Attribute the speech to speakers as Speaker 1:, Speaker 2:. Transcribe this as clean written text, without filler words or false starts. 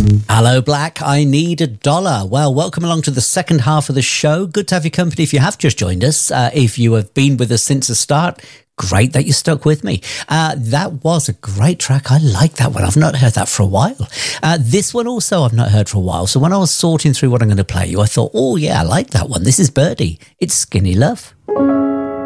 Speaker 1: Hello, Black. I need $1. Well, welcome along to the second half of the show. Good to have your company if you have just joined us. If you have been with us since the start, great that you stuck with me. That was a great track. I like that one. I've not heard that for a while. This one also I've not heard for a while. So when I was sorting through what I'm going to play you, I thought, oh yeah, I like that one. This is Birdie. It's Skinny Love.